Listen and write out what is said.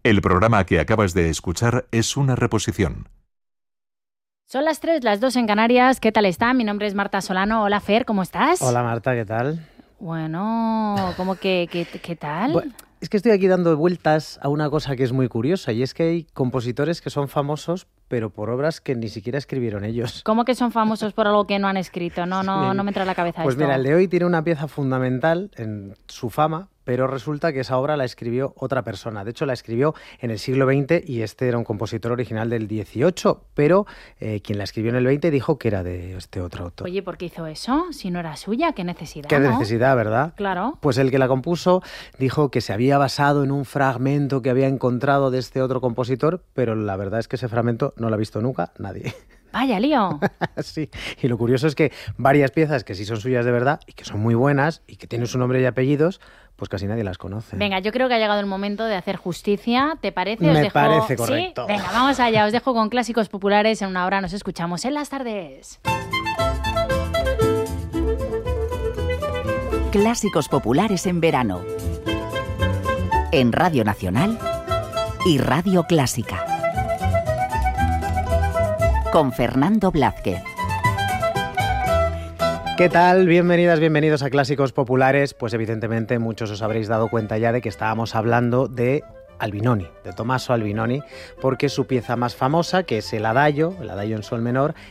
El programa que acabas de escuchar es una reposición. Son las 3, las 2 en Canarias. ¿Qué tal está? Mi nombre es Marta Solano. Hola, Fer, ¿cómo estás? Hola, Marta, ¿qué tal? Bueno, ¿cómo que qué tal? Bueno, es que estoy aquí dando vueltas a una cosa que es muy curiosa, y es que hay compositores que son famosos, pero por obras que ni siquiera escribieron ellos. ¿Cómo que son famosos por algo que no han escrito? No me entra en la cabeza Pues esto. mira, el de hoy tiene una pieza fundamental en su fama, pero resulta que esa obra la escribió otra persona. De hecho, la escribió en el siglo XX y este era un compositor original del XVIII, pero quien la escribió en el XX dijo que era de este otro autor. Oye, ¿por qué hizo eso? Si no era suya, qué necesidad, Qué ¿no? necesidad, ¿verdad? Claro. Pues el que la compuso dijo que se había basado en un fragmento que había encontrado de este otro compositor, pero la verdad es que ese fragmento no lo ha visto nunca nadie. Vaya lío. Sí, y lo curioso es que varias piezas que sí son suyas de verdad y que son muy buenas y que tienen su nombre y apellidos, pues casi nadie las conoce. Venga, yo creo que ha llegado el momento de hacer justicia. ¿Te parece? Me parece correcto. ¿Sí? Venga, vamos allá. Os dejo con clásicos populares. En una hora nos escuchamos en las tardes. Clásicos populares en verano. En Radio Nacional y Radio Clásica. Con Fernando Blázquez. ¿Qué tal? Bienvenidas, bienvenidos a Clásicos Populares. Pues evidentemente muchos os habréis dado cuenta ya de que estábamos hablando de Albinoni, de Tommaso Albinoni, porque su pieza más famosa, que es el Adagio en sol menor,